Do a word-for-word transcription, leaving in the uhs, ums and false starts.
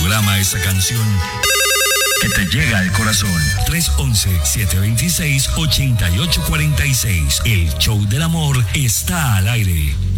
Programa esa canción que te llega al corazón. tres once, siete veintiséis, ochenta y ocho cuarenta y seis. El show del amor está al aire.